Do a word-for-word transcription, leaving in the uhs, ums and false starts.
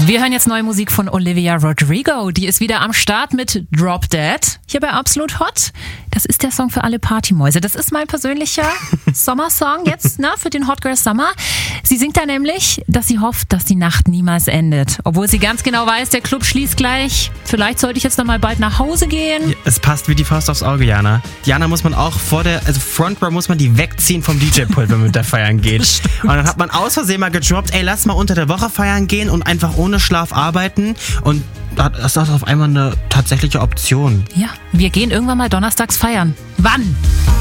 Wir hören jetzt neue Musik von Olivia Rodrigo. Die ist wieder am Start mit Drop Dead hier bei Absolut Hot. Das ist der Song für alle Partymäuse. Das ist mein persönlicher Sommersong jetzt, ne, für den Hot Girl Summer. Sie singt da nämlich, dass sie hofft, dass die Nacht niemals endet. Obwohl sie ganz genau weiß, der Club schließt gleich. Vielleicht sollte ich jetzt noch mal bald nach Hause gehen. Ja, es passt wie die Faust aufs Auge, Jana. Jana muss man auch vor der, also Front Row muss man die wegziehen vom D J-Pult, wenn man mit der feiern geht. Und dann hat man aus Versehen mal gedroppt, ey, lass mal unter der Woche feiern gehen und einfach ohne Schlaf arbeiten. Und das ist auf einmal eine tatsächliche Option. Ja, wir gehen irgendwann mal donnerstags feiern. Wann?